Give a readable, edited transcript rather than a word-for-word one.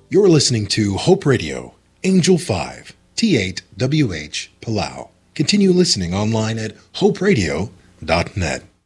You're listening to Hope Radio, Angel 5, T8WH, Palau. Continue listening online at hoperadio.net.